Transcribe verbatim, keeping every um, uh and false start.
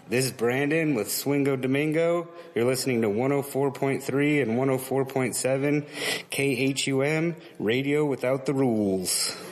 This is Brandon with Swingo Domingo. You're listening to one oh four point three and one oh four point seven K H U M, Radio Without the Rules.